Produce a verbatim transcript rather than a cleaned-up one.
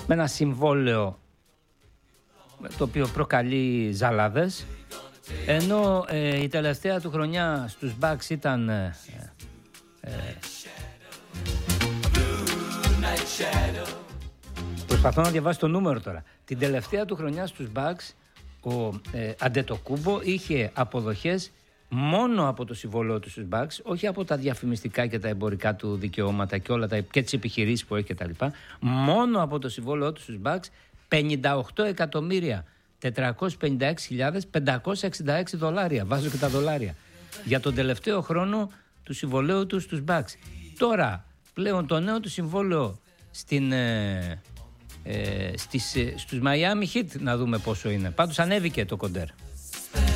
με ένα συμβόλαιο το οποίο προκαλεί ζαλάδες, ενώ ε, η τελευταία του χρονιά στους Bucks ήταν ε, ε, προσπαθώ να διαβάσω το νούμερο τώρα. Την τελευταία του χρονιά στους Bucks ο ε, Αντετοκούμπο είχε αποδοχές μόνο από το συμβόλαιο του στους Bucks, όχι από τα διαφημιστικά και τα εμπορικά του δικαιώματα και όλα τα, και τις επιχειρήσεις που έχει και τα λοιπά. Μόνο από το συμβόλαιο του στους Bucks πενήντα οκτώ εκατομμύρια τετρακόσιες πενήντα έξι χιλιάδες πεντακόσια εξήντα έξι δολάρια. Βάζω και τα δολάρια. Για τον τελευταίο χρόνο του συμβολέου του στους Bucks. Τώρα πλέον το νέο του συμβόλαιο στην, ε, ε, στις, ε, στους Miami Heat, να δούμε πόσο είναι. Πάντως ανέβηκε το κοντέρ.